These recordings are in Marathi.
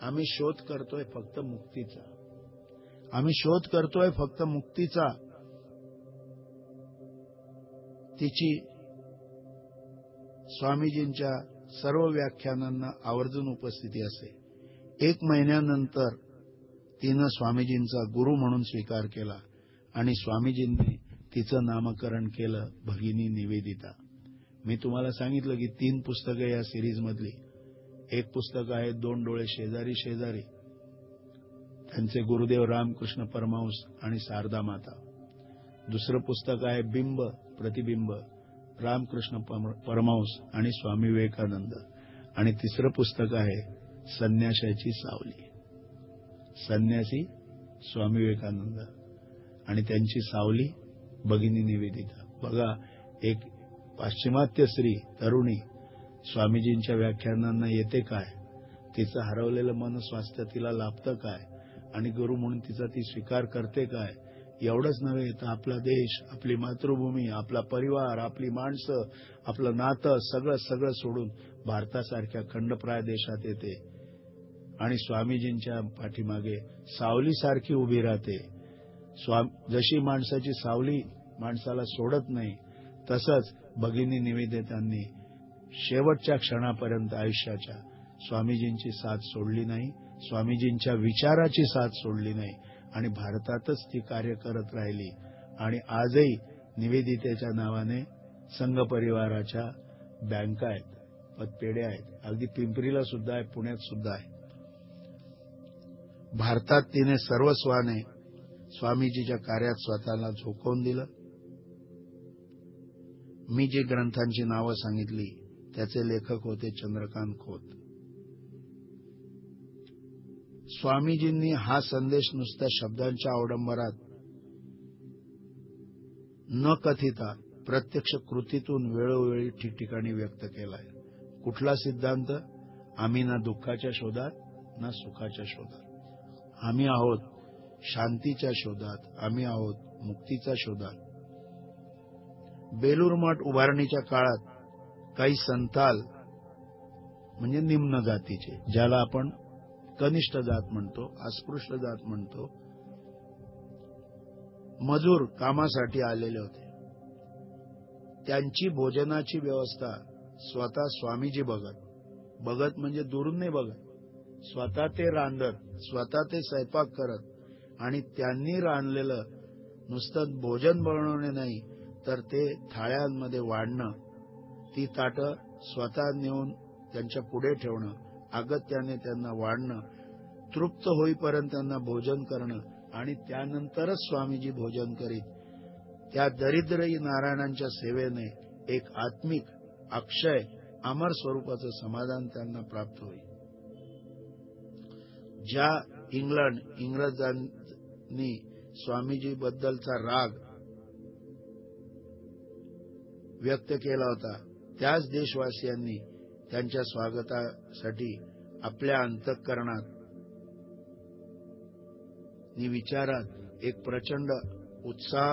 आम्ही शोध करतोय फक्त मुक्तीचा. आम्ही शोध करतोय फक्त मुक्तीचा. तिची स्वामीजींच्या सर्व व्याख्यानांना आवर्जून उपस्थिती असे. 1 महिन्यानंतर तिनं स्वामीजींचा गुरु म्हणून स्वीकार केला आणि स्वामीजींनी तिचं नामकरण केलं भगिनी निवेदिता. मी तुम्हाला सांगितलं की 3 पुस्तकं या सिरीज मधली. एक पुस्तक आहे 2 डोळे शेजारी शेजारी, त्यांचे गुरुदेव रामकृष्ण परमहंस आणि शारदा माता. दुसरं पुस्तक आहे बिंब प्रतिबिंब, रामकृष्ण परमहंस आणि स्वामी विवेकानंद. आणि तिसरं पुस्तक आहे संन्याशाची सावली, संन्यासी स्वामी विवेकानंद आणि त्यांची सावली भगिनी निवेदिता. बघा, एक पाश्चिमात्य स्त्री तरुणी स्वामीजींच्या व्याख्यानांना येते काय, तिचं हरवलेलं मनस्वास्थ्य तिला लाभतं काय आणि गुरु म्हणून तिचा ती स्वीकार करते काय. एवढंच नव्हे तर आपला देश, आपली मातृभूमी, आपला परिवार, आपली माणसं, आपलं नातं सगळं सोडून भारतासारख्या खंडप्राय देशात येते आणि स्वामीजींच्या पाठीमागे सावलीसारखी उभी राहते. जशी माणसाची सावली माणसाला सोडत नाही, तसंच भगिनी निवेदितांनी शेवटच्या क्षणापर्यंत आयुष्याच्या स्वामीजींची साथ सोडली नाही, स्वामीजींच्या विचाराची साथ सोडली नाही आणि भारतातच ती कार्य करत राहिली. आणि आजही निवेदितेच्या नावाने संघ परिवाराच्या बँका आहेत, पतपेढ्या आहेत, अगदी पिंपरीला सुद्धा आहे, पुण्यात सुद्धा आहे. भारतात तिने सर्वस्वाने स्वामीजीच्या कार्यात स्वतःला झोकवून दिलं. मी जी ग्रंथांची नावं सांगितली त्याचे लेखक होते चंद्रकांत खोत. स्वामीजींनी हा संदेश नुसत्या शब्दांच्या अवडंबरात न कथिता प्रत्यक्ष कृतीतून वेळोवेळी ठिकठिकाणी व्यक्त केलाय. कुठला सिद्धांत? आम्ही ना दुःखाच्या शोधात ना सुखाच्या शोधात. आम्ही आहोत शांतीच्या शोधात, आम्ही आहोत मुक्तीच्या शोधात. बेलूर मठ उभारणीच्या काळात काही संताल म्हणजे निम्न जातीचे, ज्याला आपण कनिष्ठ जात म्हणतो, अस्पृश्य जात म्हणतो, मजूर कामासाठी आलेले होते. त्यांची भोजनाची व्यवस्था स्वतः स्वामीजी बघत म्हणजे दुरून नाही बघत, स्वतः ते रांधत, स्वतः ते स्वयंपाक करत आणि त्यांनी रांधलेलं नुसतं भोजन बनवणे नाही तर ते थाळ्यांमध्ये वाढणं, ती ताटं स्वतः नेऊन त्यांच्या पुढे ठेवणं, अगत्याने त्यांना वाढणं, तृप्त होईपर्यंत त्यांना भोजन करणं आणि त्यानंतरच स्वामीजी भोजन करीत. त्या दरिद्रही नारायणांच्या सेवेने एक आत्मिक अक्षय अमर स्वरूपाचं समाधान त्यांना प्राप्त होईल. ज्या इंग्रजांनी स्वामीजी बद्दलचा राग व्यक्त केला होता, त्याच देशवासियांनी त्यांच्या स्वागतासाठी आपल्या अंतःकरणात नि विचारात एक प्रचंड उत्साह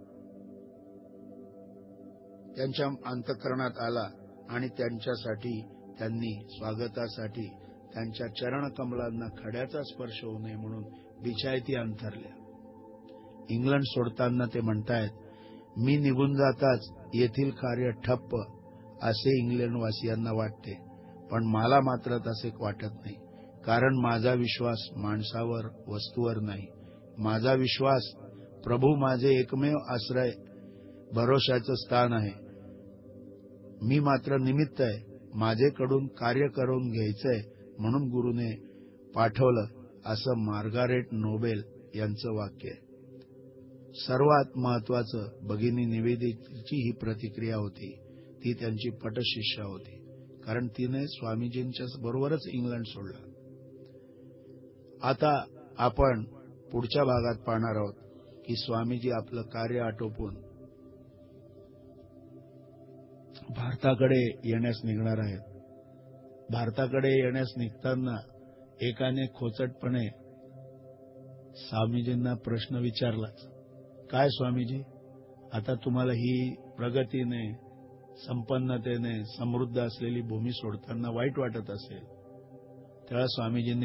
त्यांच्या अंतःकरणात आला आणि त्यांच्यासाठी त्यांनी स्वागतासाठी त्यांच्या चरणकमलांना खड्याचा स्पर्श होऊ नये म्हणून बिछायती अंथरल्या. इंग्लंड सोडताना ते म्हणतायत, मी निघून जाताच येथील कार्य ठप्प असे इंग्लंडवासियांना वाटते, पण मला मात्र तसे वाटत नाही, कारण माझा विश्वास माणसावर वस्तूवर नाही. माझा विश्वास प्रभू माझे एकमेव आश्रय भरोशाचं स्थान आहे. मी मात्र निमित्त आहे, माझेकडून कार्य करून घ्यायचंय म्हणून गुरुने पाठवलं, असं मार्गारेट नोबेल यांचं वाक्य आहे. सर्वात महत्वाचं भगिनी निवेदितेची ही प्रतिक्रिया होती. ती त्यांची पटशिष्या होती, कारण तिने स्वामीजींच्या बरोबरच इंग्लंड सोडला. आता आपण पुढच्या भागात पाहणार आहोत की स्वामीजी आपलं कार्य आटोपून भारताकडे येण्यास निघणार आहेत. भारताकडे येण्यास निघताना एकाने खोचटपणे स्वामीजींना प्रश्न विचारलाच, काय स्वामीजी, आता तुम्हाला ही प्रगतीने, संपन्नतेने समृद्ध असलेली भूमी सोडताना वाईट वाटत असेल. तेव्हा स्वामीजींनी